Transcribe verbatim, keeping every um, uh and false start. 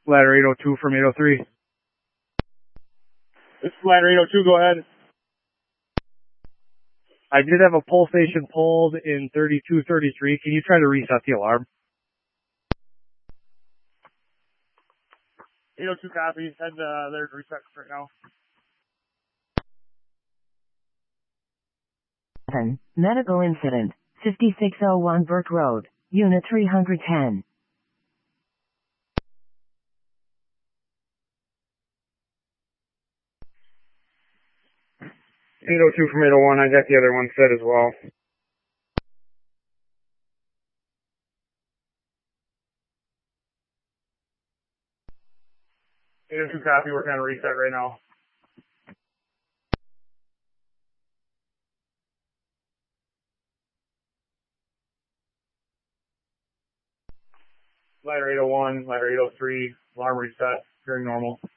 Ladder eight oh two from eight oh three. This is ladder eight oh two, go ahead. I did have a pull station pulled in thirty-two thirty-three. Can you try to reset the alarm? eight oh two copy. Head uh, there to reset right now. Medical incident. fifty-six oh one Burke Road, Unit three hundred ten. eight oh two from eight oh one. I got the other one set as well. eight oh two copy. Working on a reset right now. Ladder eight oh one, ladder eight oh three, alarm reset, very normal.